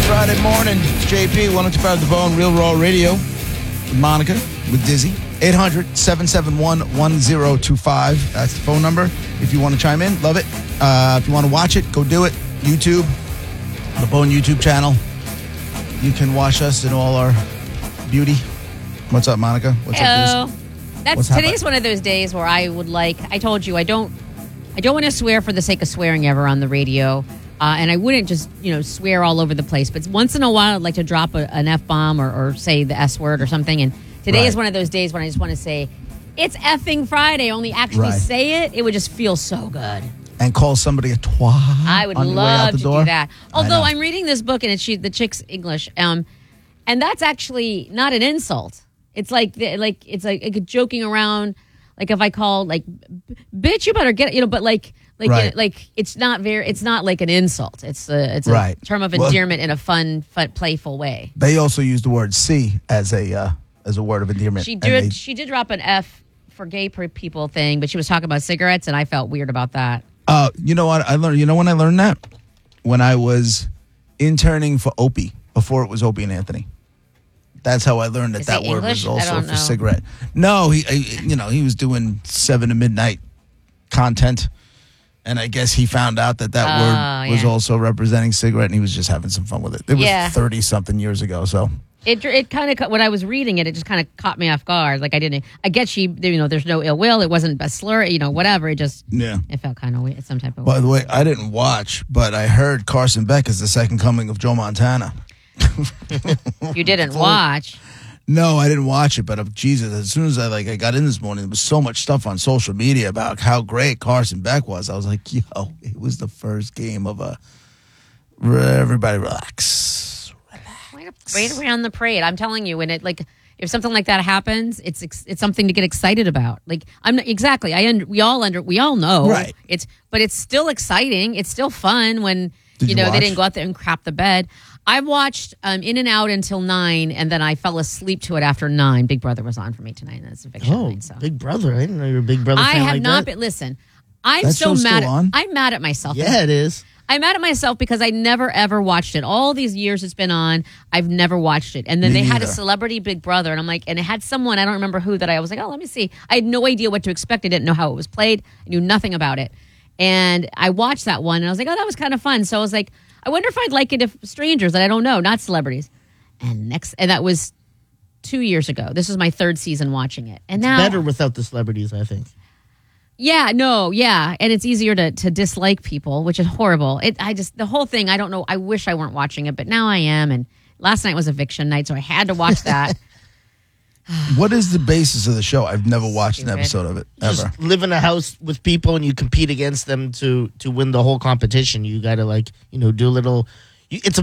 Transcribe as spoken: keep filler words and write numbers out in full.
Friday morning. It's J P, one oh two point five The Bone, Real Raw Radio. With Monica, with Dizzy. eight hundred, seven seven one, one oh two five. That's the phone number. If you want to chime in, love it. Uh, if you want to watch it, go do it. YouTube, The Bone YouTube channel. You can watch us in all our beauty. What's up, Monica? What's Hello. up, Diz? That's What's today's happening? one of those days where I would like. I told you I don't. I don't want to swear for the sake of swearing ever on the radio, uh, and I wouldn't just you know swear all over the place. But once in a while, I'd like to drop a, an F bomb or, or say the S word or something. And today Right. is one of those days when I just want to say, "It's effing Friday." Only actually Right. say it, it would just feel so good. And call somebody a twat. I would on your way out love the to door. do that. I Although know. I'm reading this book and it's she, the chick's English, um, and that's actually not an insult. It's like the- like it's like, like joking around. Like if I call like, bitch, you better get it, you know. But like like Right. it, like it's not very. It's not like an insult. It's a it's a Right. term of Well- endearment in a fun, fun, playful way. They also use the word "C" as a uh, as a word of endearment. She And did. they- She did drop an F for gay per- people thing, but she was talking about cigarettes, and I felt weird about that. Uh, you know what I learned? You know when I learned that? When I was interning for Opie, before it was Opie and Anthony. That's how I learned that Is that he word English? was I also don't for know. cigarette. No, he, I- you know, he was doing seven to midnight content, and I guess he found out that that Oh, word was yeah. also representing cigarette, and he was just having some fun with it. It was Yeah. thirty something years ago, so. It it kind of when I was reading it, it just kind of caught me off guard. Like I didn't. I guess she, you know, there's no ill will. It wasn't a slur. You know, whatever. It just Yeah. it felt kind of weird. Some type of. By the way, I didn't watch, but I heard Carson Beck is the second coming of Joe Montana. You didn't watch. No, I didn't watch it, but of Jesus, as soon as I like I got in this morning, there was so much stuff on social media about how great Carson Beck was. I was like, yo, it was the first game of a everybody relax. Right, right around the parade. I'm telling you, when it like if something like that happens, it's ex- it's something to get excited about. Like I'm not, exactly. I under, we all under we all know Right. It's but it's still exciting. It's still fun when Did you you know they watch? didn't go out there and crap the bed. I watched um, In and Out until nine, and then I fell asleep to it after nine. Big Brother was on for me tonight, and it's eviction Oh, night. So Big Brother. I didn't know you were a Big Brother I fan have like not that. been. Listen, I'm That so show's mad. still At, on? I'm mad at myself. Yeah, it is. I'm mad at myself because I never ever watched it. All these years it's been on, I've never watched it. And then Me they had a neither. celebrity Big Brother, and I'm like, and it had someone I don't remember who that I was like, oh, let me see. I had no idea what to expect. I didn't know how it was played. I knew nothing about it. And I watched that one, and I was like, oh, that was kind of fun. So I was like, I wonder if I'd like it if strangers that I don't know, not celebrities. And next, and that was two years ago. This was my third season watching it, and now Better without the celebrities, I think. yeah, no, yeah, and it's easier to to dislike people, which is horrible. It, I just the whole thing. I don't know. I wish I weren't watching it, but now I am. And last night was eviction night, so I had to watch that. What is the basis of the show? I've never watched an Stupid. episode of it ever. Just live in a house with people and you compete against them to to win the whole competition. You got to like you know do a little. You, it's a